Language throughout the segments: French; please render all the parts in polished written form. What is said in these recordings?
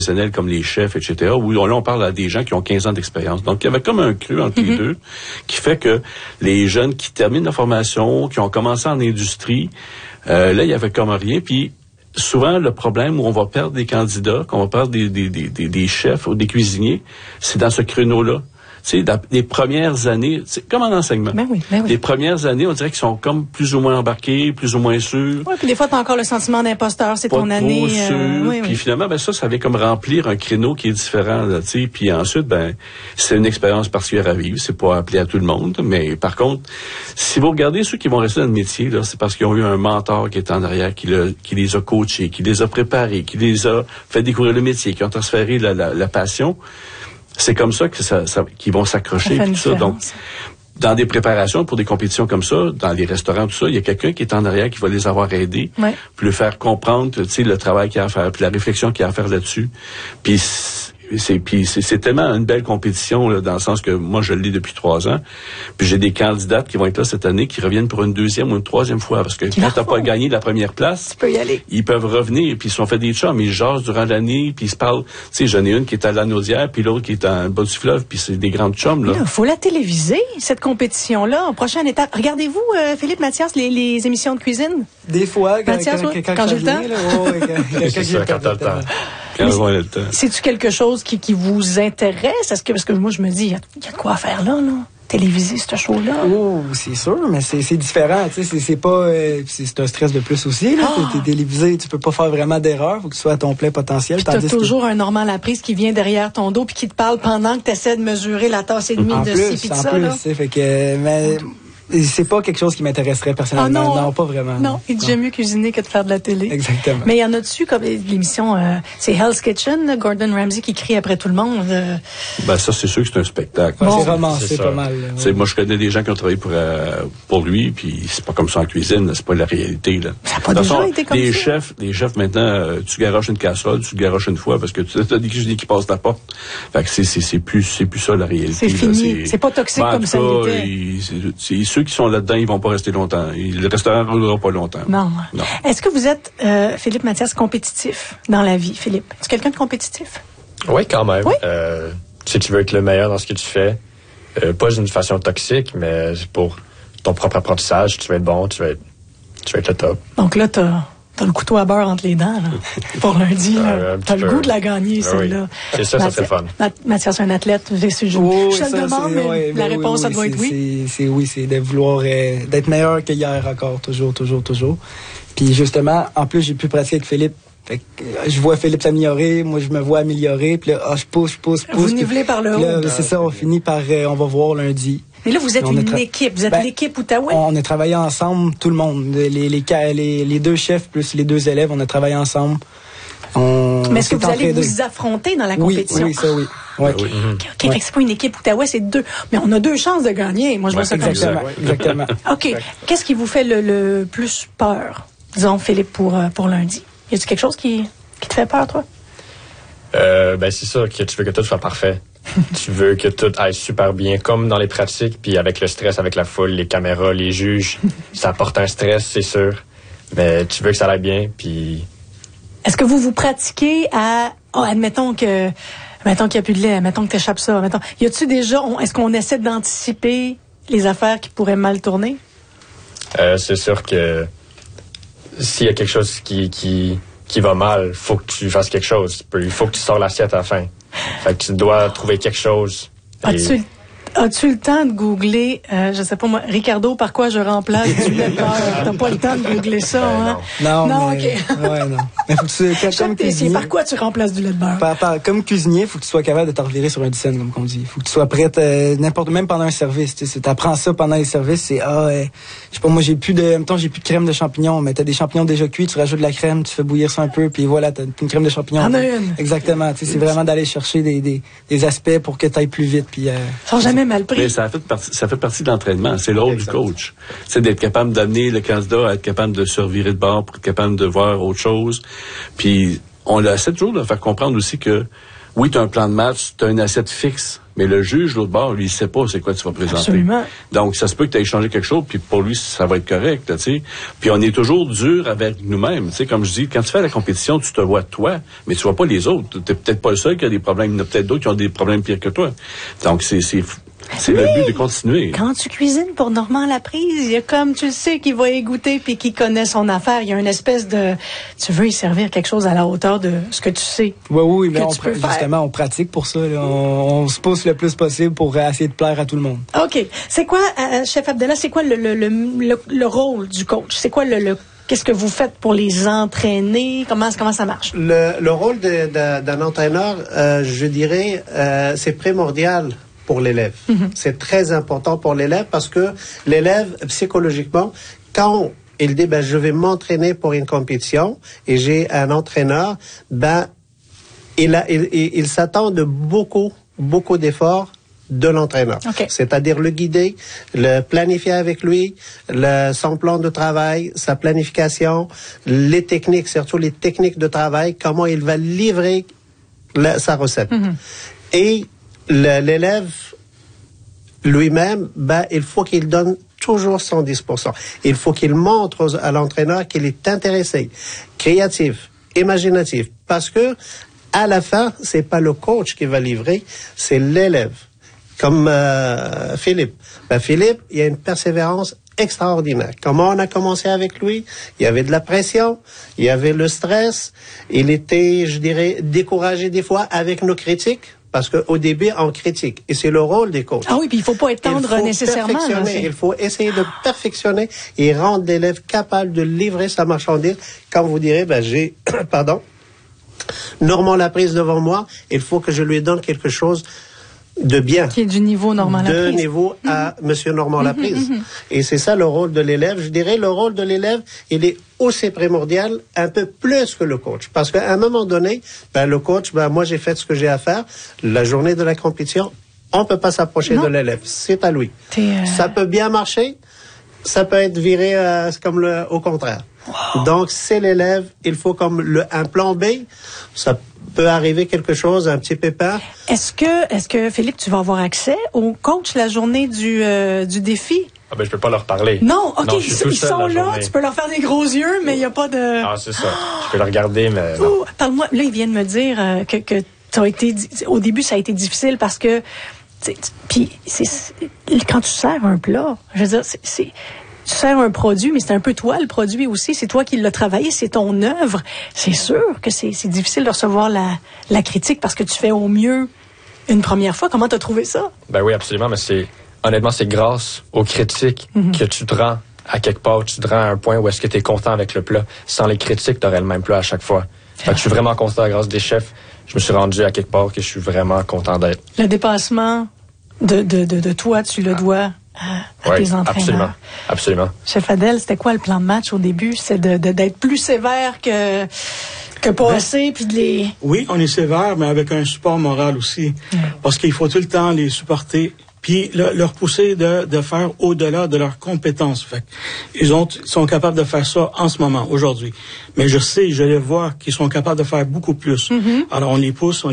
professionnels comme les chefs, etc., où là, on parle à des gens qui ont 15 ans d'expérience. Donc, il y avait comme un creux entre les deux qui fait que les jeunes qui terminent la formation, qui ont commencé en industrie, là, il y avait comme rien. Puis, souvent, le problème où on va perdre des candidats, qu'on va perdre des chefs ou des cuisiniers, c'est dans ce créneau-là. Tu sais, dans les premières années, c'est comme en enseignement. Ben oui. Les premières années, on dirait qu'ils sont comme plus ou moins embarqués, plus ou moins sûrs. Oui, puis des fois, t'as encore le sentiment d'imposteur, c'est ton année. Puis finalement, ça vient comme remplir un créneau qui est différent, là, tu sais. Puis ensuite, c'est une expérience particulière à vivre. C'est pas appelé à tout le monde. Mais par contre, si vous regardez ceux qui vont rester dans le métier, là, c'est parce qu'ils ont eu un mentor qui est en arrière, qui les a coachés, qui les a préparés, qui les a fait découvrir le métier, qui ont transféré la passion. C'est comme ça que qu'ils vont s'accrocher et tout ça. Donc, dans des préparations pour des compétitions comme ça, dans les restaurants, tout ça, il y a quelqu'un qui est en arrière qui va les avoir aidés, puis le faire comprendre, tu sais, le travail qu'il y a à faire, puis la réflexion qu'il y a à faire là-dessus. Puis c'est tellement une belle compétition, là, dans le sens que moi, je l'ai depuis 3 ans. Puis j'ai des candidates qui vont être là cette année, qui reviennent pour une 2e ou une 3e fois. Parce que quand t'as pas gagné la première place, tu peux y aller. Ils peuvent revenir, puis ils se sont fait des chums, ils jasent durant l'année, puis ils se parlent. Tu sais, j'en ai une qui est à Lanaudière, puis l'autre qui est en bas du fleuve, puis c'est des grandes chums, là. Il faut la téléviser, cette compétition-là, en prochaine étape. Regardez-vous, Philippe Mathias, les émissions de cuisine? Des fois, quand j'ai le temps. Quand t'as le temps. C'est-tu quelque chose qui vous intéresse? Parce que moi, je me dis, il y a de quoi faire là. Téléviser ce show-là. Oh, c'est sûr, mais c'est différent. Tu sais, c'est pas, c'est un stress de plus aussi. Là. T'es télévisé, tu peux pas faire vraiment d'erreur. Faut que tu sois à ton plein potentiel. Puis t'as toujours un Normand Laprise qui vient derrière ton dos puis qui te parle pendant que t'essaies de mesurer la tasse et demie de ci pis de ça. En plus, fait que, mais c'est pas quelque chose qui m'intéresserait personnellement. Non, pas vraiment. Non, j'aime mieux cuisiner que de faire de la télé. Exactement. Mais il y en a dessus comme l'émission, c'est Hell's Kitchen, Gordon Ramsay qui crie après tout le monde. Ça, c'est sûr que c'est un spectacle. C'est romancé pas mal. Ouais. Moi, je connais des gens qui ont travaillé pour lui, puis c'est pas comme ça en cuisine, c'est pas la réalité, là. Ça n'a pas déjà été comme ça. Les chefs, maintenant, tu garoches une casserole, tu garoches une fois parce que tu as des cuisiniers qui passent la porte. Fait que c'est plus ça, la réalité. C'est fini. C'est pas toxique comme ça l'était. Ceux qui sont là-dedans, ils vont pas rester longtemps. Le restaurant ne roulera pas longtemps. Non. Est-ce que vous êtes, Philippe Mathias, compétitif dans la vie, Philippe? Es-tu quelqu'un de compétitif? Oui, quand même. Oui? Si tu veux être le meilleur dans ce que tu fais, pas d'une façon toxique, mais pour ton propre apprentissage, tu vas être bon, tu vas être le top. Donc là, t'as le couteau à beurre entre les dents, là, pour lundi. T'as le goût de la gagner, celle-là. C'est ça, ça serait fun. Mathias, un athlète, je te le demande, mais la réponse, ça doit être oui. C'est de vouloir d'être meilleur qu'hier encore, toujours. Puis justement, en plus, j'ai pu pratiquer avec Philippe. Fait que, je vois Philippe s'améliorer, moi je me vois améliorer, puis là, je pousse. Vous nivelez par le haut. Là, c'est ça, on finit par, on va voir lundi. Mais là, vous êtes une équipe. Vous êtes l'équipe Outaouais. On a travaillé ensemble, tout le monde. Les 2 chefs plus les 2 élèves, on a travaillé ensemble. Mais est-ce que vous allez vous affronter dans la compétition? Oui, ça, oui. Ouais. OK, c'est pas une équipe Outaouais, c'est 2. Mais on a 2 chances de gagner. Moi, je vois ça comme ça. Exactement. OK. Qu'est-ce qui vous fait le plus peur, disons, Philippe, pour lundi? Y a-t-il quelque chose qui te fait peur, toi? C'est sûr que tu veux que tout soit parfait. Tu veux que tout aille super bien, comme dans les pratiques, puis avec le stress, avec la foule, les caméras, les juges, ça apporte un stress, c'est sûr. Mais tu veux que ça aille bien, puis... Est-ce que vous pratiquez à... admettons qu'il n'y a plus de lait, admettons que tu échappes ça, y a-tu déjà... Est-ce qu'on essaie d'anticiper les affaires qui pourraient mal tourner? C'est sûr que s'il y a quelque chose qui va mal, faut que tu fasses quelque chose. Il faut que tu sors l'assiette à la fin. Fait que tu dois trouver quelque chose. As-tu le temps de googler, je sais pas moi, Ricardo, par quoi je remplace du lait de beurre? T'as pas le temps de googler ça, hein? Non, OK. Ouais, non. Mais faut que tu, comme cuisinier, par quoi tu remplaces du lait de beurre? Comme cuisinier, faut que tu sois capable de te revirer sur un dizaine, comme on dit. Faut que tu sois prête, même pendant un service. Tu apprends ça pendant les services, c'est, je sais pas, moi, j'ai plus de crème de champignons, mais t'as des champignons déjà cuits, tu rajoutes de la crème, tu fais bouillir ça un peu, puis voilà, t'as une crème de champignons. En a une. Exactement. C'est vraiment d'aller chercher des aspects pour que t'ailles plus vite, puis, sont jamais mal pris. Mais ça fait partie de l'entraînement. C'est le rôle du coach. C'est d'être capable d'amener le candidat à être capable de se revirer de bord, pour être capable de voir autre chose. Puis, on essaie toujours de faire comprendre aussi que, oui, tu as un plan de match, tu as une assiette fixe Mais le juge, l'autre bord, lui, il sait pas c'est quoi tu vas présenter. Absolument. Donc, ça se peut que tu aies changé quelque chose, puis pour lui, ça va être correct, tu sais. Puis on est toujours dur avec nous-mêmes. Tu sais, comme je dis, quand tu fais la compétition, tu te vois toi, mais tu vois pas les autres. T'es peut-être pas le seul qui a des problèmes. Il y en a peut-être d'autres qui ont des problèmes pires que toi. Donc, c'est le but de continuer. Quand tu cuisines pour Normand Laprise, il y a comme, tu le sais, qui va y goûter puis qui connaît son affaire. Il y a une espèce de, tu veux y servir quelque chose à la hauteur de ce que tu sais. Oui, mais justement, on pratique pour ça. Là. On se pousse le plus possible pour essayer de plaire à tout le monde. OK. C'est quoi, chef Abdallah, c'est quoi le rôle du coach? C'est quoi qu'est-ce que vous faites pour les entraîner? Comment ça marche? Le rôle d'un entraîneur, je dirais, c'est primordial pour l'élève. C'est très important pour l'élève parce que l'élève, psychologiquement, quand il dit, je vais m'entraîner pour une compétition et j'ai un entraîneur, il s'attend de beaucoup d'efforts de l'entraîneur. Okay. C'est-à-dire le guider, le planifier avec lui, son plan de travail, sa planification, les techniques, surtout les techniques de travail, comment il va livrer sa recette. Et l'élève lui-même, il faut qu'il donne toujours 110%. Il faut qu'il montre à l'entraîneur qu'il est intéressé, créatif, imaginatif, parce que à la fin, c'est pas le coach qui va livrer, c'est l'élève. Comme Philippe. Philippe, il y a une persévérance extraordinaire. Comment on a commencé avec lui? Il y avait de la pression, il y avait le stress, il était, je dirais, découragé des fois avec nos critiques. Parce qu'au début, on critique. Et c'est le rôle des coachs. Ah oui, puis il faut pas être tendre nécessairement. Il faut essayer de perfectionner et rendre l'élève capable de livrer sa marchandise. Quand vous direz, j'ai, Normand Laprise devant moi, il faut que je lui donne quelque chose de bien. Qui est du niveau Normand Laprise. De niveau à Monsieur Normand Laprise. Et c'est ça le rôle de l'élève. Je dirais, le rôle de l'élève, il est aussi primordial, un peu plus que le coach. Parce qu'à un moment donné, le coach, moi j'ai fait ce que j'ai à faire. La journée de la compétition, on peut pas s'approcher de l'élève. C'est à lui. Ça peut bien marcher, ça peut être viré comme au contraire. Wow. Donc c'est l'élève, il faut comme un plan B, ça peut arriver quelque chose, un petit pépin. Est-ce que Philippe, tu vas avoir accès au coach la journée du défi? Je peux pas leur parler. Non, OK, non, ils sont là, tu peux leur faire des gros yeux, mais il n'y a pas de... Ah, c'est ça. Je peux les regarder, mais non. Oh, parle-moi, là, ils viennent me dire que ça a été, au début, ça a été difficile parce que, puis quand tu sers un plat, je veux dire, tu sers un produit, mais c'est un peu toi le produit aussi. C'est toi qui l'as travaillé, c'est ton œuvre. C'est sûr que c'est difficile de recevoir la critique parce que tu fais au mieux une première fois. Comment t'as trouvé ça? Oui, absolument, mais honnêtement, c'est grâce aux critiques que tu te rends à quelque part, tu te rends à un point où est-ce que tu es content avec le plat. Sans les critiques, tu aurais le même plat à chaque fois. Fait que je suis vraiment content grâce des chefs. Je me suis rendu à quelque part que je suis vraiment content d'être. Le dépassement de toi, tu le dois à tes entraîneurs. Absolument. Chef Adel, c'était quoi le plan de match au début? C'est d'être plus sévère que passer, puis de les... Oui, on est sévère, mais avec un support moral aussi. Parce qu'il faut tout le temps les supporter, puis leur pousser de faire au-delà de leurs compétences. Fait ils sont capables de faire ça en ce moment, aujourd'hui. Mais je les vois qu'ils sont capables de faire beaucoup plus. Alors on les pousse,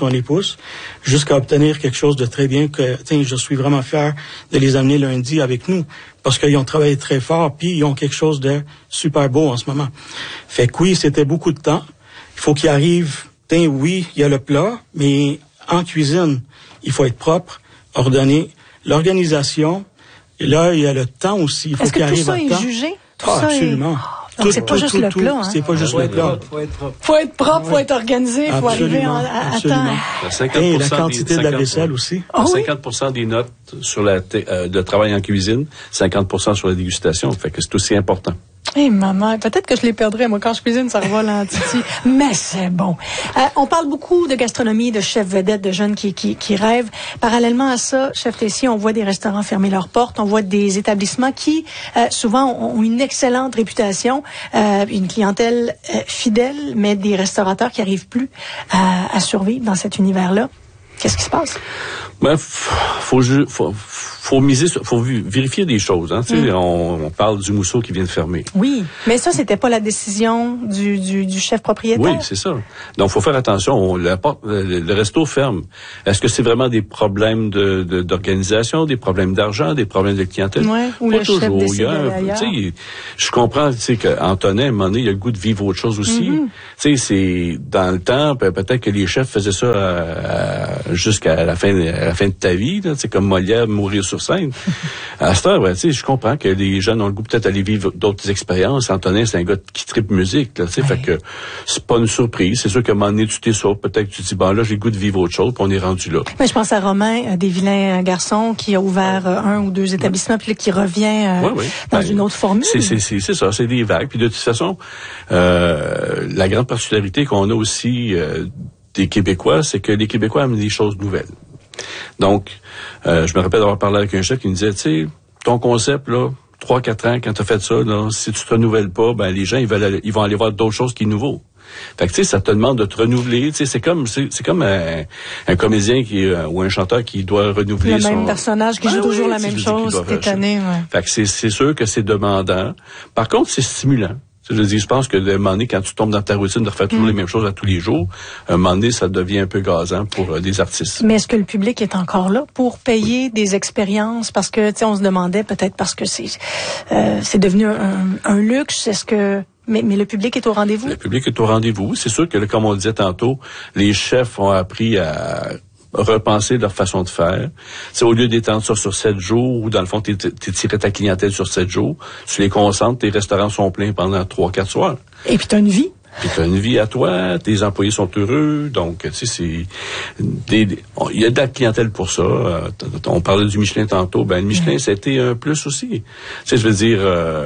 jusqu'à obtenir quelque chose de très bien que, je suis vraiment fier de les amener lundi avec nous. Parce qu'ils ont travaillé très fort, puis ils ont quelque chose de super beau en ce moment. Fait que oui, c'était beaucoup de temps. Il faut qu'ils arrivent, oui, il y a le plat, mais en cuisine, il faut être propre, ordonné, l'organisation, et là, il y a le temps aussi. Il faut qu'il arrive à temps. Est-ce que tout ça est jugé? Absolument. Donc, c'est pas juste le plat. C'est pas juste le plat. Faut être propre, faut être organisé, faut arriver à temps. Et la quantité de la vaisselle aussi. 50% des notes sur le travail en cuisine, 50% sur la dégustation. Fait que c'est aussi important. Maman, peut-être que je les perdrais, moi, quand je cuisine, ça revole en titi. Mais c'est bon. On parle beaucoup de gastronomie, de chefs vedettes, de jeunes qui rêvent. Parallèlement à ça, chef Tessier, on voit des restaurants fermer leurs portes, on voit des établissements qui, souvent, ont une excellente réputation, une clientèle fidèle, mais des restaurateurs qui n'arrivent plus à survivre dans cet univers-là. Qu'est-ce qui se passe? faut vérifier des choses. Hein. Tu sais, on parle du Mousseau qui vient de fermer. Oui, mais ça, c'était pas la décision du chef propriétaire. Oui, c'est ça. Donc, faut faire attention. Le resto ferme. Est-ce que c'est vraiment des problèmes d'organisation, des problèmes d'argent, des problèmes de clientèle? Ouais, ou pas le toujours. chef décide d'aller ailleurs. Je comprends, tu sais, qu'Antonin, à un moment donné, il a le goût de vivre autre chose aussi. Tu sais, c'est dans le temps, peut-être que les chefs faisaient ça jusqu'à la fin de ta vie. Tu sais, comme Molière, mourir sur scène. À cette heure, tu sais, je comprends que les jeunes ont le goût peut-être d'aller vivre d'autres expériences. Antonin, c'est un gars qui tripe musique, là, tu sais, fait que c'est pas une surprise. C'est sûr qu'à un moment donné, tu t'es sauvé, peut-être que tu te dis, bon, là, j'ai le goût de vivre autre chose, puis on est rendu là. Mais je pense à Romain, des vilains garçons, qui a ouvert un ou deux établissements, puis là, qui revient dans une autre formule. C'est ça, c'est des vagues. Puis de toute façon, la grande particularité qu'on a aussi des Québécois, c'est que les Québécois aiment des choses nouvelles. Donc, je me rappelle d'avoir parlé avec un chef qui me disait, tu sais, ton concept, là, 3-4 ans, quand tu as fait ça, là, si tu te renouvelles pas, ben les gens, ils vont aller voir d'autres choses qui sont nouveaux. Fait que, tu sais, ça te demande de te renouveler. Tu sais, c'est comme un comédien ou un chanteur qui doit renouveler le même personnage qui joue toujours la même chose cette année. Fait que c'est sûr que c'est demandant. Par contre, c'est stimulant. Je pense que d'un moment donné, quand tu tombes dans ta routine de refaire toujours les mêmes choses à tous les jours, à un moment donné, ça devient un peu gazant pour des artistes. Mais est-ce que le public est encore là pour payer des expériences? Parce que, tu sais, on se demandait peut-être parce que c'est devenu un luxe. Est-ce que mais le public est au rendez-vous? Le public est au rendez-vous. C'est sûr que, comme on le disait tantôt, les chefs ont appris à repenser leur façon de faire. C'est au lieu d'étendre ça sur 7 jours, ou dans le fond, t'es tiré ta clientèle sur 7 jours, tu les concentres, tes restaurants sont pleins pendant 3-4 soirs. Et puis t'as une vie. Puis t'as une vie à toi, tes employés sont heureux, donc tu sais, il y a de la clientèle pour ça. On parlait du Michelin tantôt, ben le Michelin, c'était un plus aussi. Tu sais, je veux dire,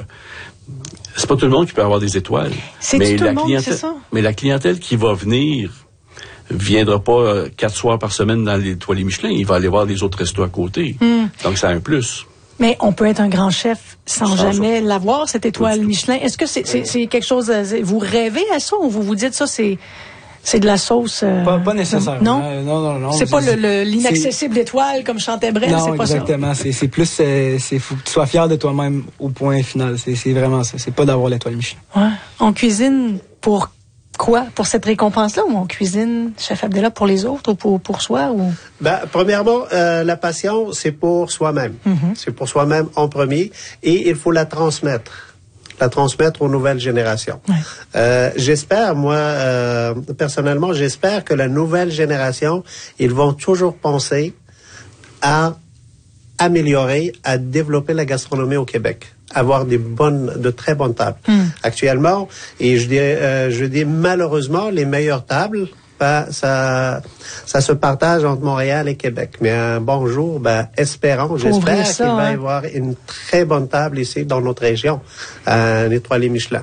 c'est pas tout le monde qui peut avoir des étoiles. C'est mais tout le monde, c'est ça. Mais la clientèle qui va venir viendra pas 4 soirs par semaine dans l'étoile Michelin, il va aller voir les autres restos à côté. Donc, c'est un plus. Mais on peut être un grand chef sans jamais l'avoir, cette étoile Michelin. Est-ce que c'est quelque chose, vous rêvez à ça ou vous vous dites ça, c'est de la sauce? Pas nécessairement. Non. C'est pas l'inaccessible étoile comme chantait Brel, c'est pas exactement. ça. C'est plus, faut que tu sois fier de toi-même au point final. C'est vraiment ça. C'est pas d'avoir l'étoile Michelin. Ouais. On cuisine pour quoi? Pour cette récompense-là, ou on cuisine, chef Abdallah, pour les autres ou pour soi? Ou... Premièrement, la passion, c'est pour soi-même. C'est pour soi-même en premier, et il faut la transmettre aux nouvelles générations. J'espère, moi, personnellement, j'espère que la nouvelle génération, ils vont toujours penser à améliorer, à développer la gastronomie au Québec. Avoir de très bonnes tables. Actuellement, et je dis malheureusement, les meilleures tables, ça se partage entre Montréal et Québec. Mais un bon jour, j'espère qu'il va y avoir une très bonne table ici dans notre région, un étoilé Michelin.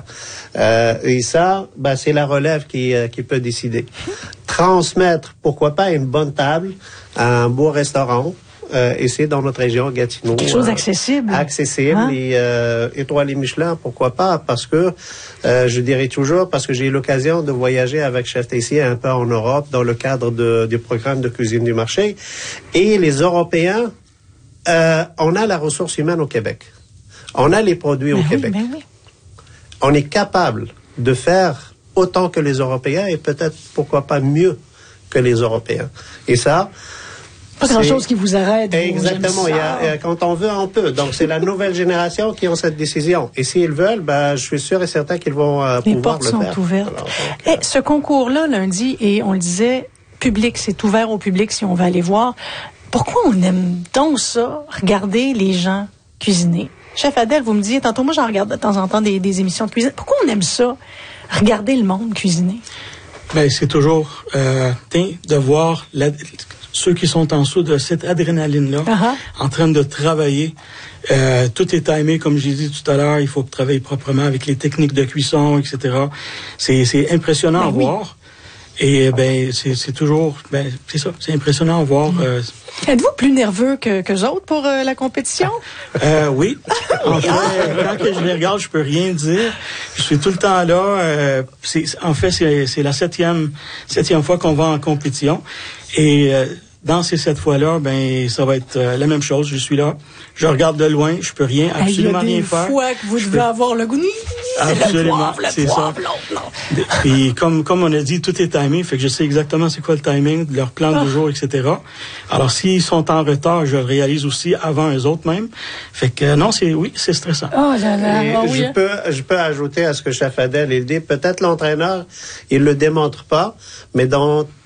Et ça, c'est la relève qui peut décider. Transmettre, pourquoi pas, une bonne table à un beau restaurant. Ici, dans notre région, Gatineau. Quelque chose d'accessible. Accessible. Et étoilé Michelin, pourquoi pas? Parce que, je dirais toujours, parce que j'ai eu l'occasion de voyager avec Chef Tessier un peu en Europe dans le cadre du programme de cuisine du marché. Et les Européens, on a la ressource humaine au Québec. On a les produits au Québec. Oui. On est capable de faire autant que les Européens et peut-être, pourquoi pas, mieux que les Européens. Et ça, pas grand-chose qui vous arrête. Exactement. Quand on veut, on peut. Donc, c'est la nouvelle génération qui ont cette décision. Et s'ils veulent, je suis sûr et certain qu'ils vont pouvoir le faire. Les portes sont ouvertes. Alors, ce concours-là, lundi, et on le disait, public, c'est ouvert au public si on veut aller voir. Pourquoi on aime donc ça, regarder les gens cuisiner? Chef Adèle, vous me disiez, tantôt, moi, j'en regarde de temps en temps des émissions de cuisine. Pourquoi on aime ça, regarder le monde cuisiner? C'est toujours de voir ceux qui sont en dessous de cette adrénaline-là, en train de travailler. Tout est timé, comme j'ai dit tout à l'heure. Il faut travailler proprement avec les techniques de cuisson, etc. C'est impressionnant à voir. Et c'est toujours, c'est ça, c'est impressionnant à voir. Êtes-vous plus nerveux qu'eux autres pour la compétition? Oui. En fait, quand que je les regarde, je peux rien dire. Je suis tout le temps là. C'est la septième fois qu'on va en compétition. Et dans ces 7 fois-là, ben ça va être la même chose. Je suis là, je regarde de loin, je peux rien, absolument rien faire. Il y a des fois que vous devez avoir le goût. Absolument, c'est ça. Puis comme on a dit, tout est timé, fait que je sais exactement c'est quoi le timing de leur plan du jour, etc. Alors s'ils sont en retard, je le réalise aussi avant eux autres même. Fait que non, c'est stressant. Je peux ajouter à ce que chef Adèle il dit, peut-être l'entraîneur il le démontre pas, mais dans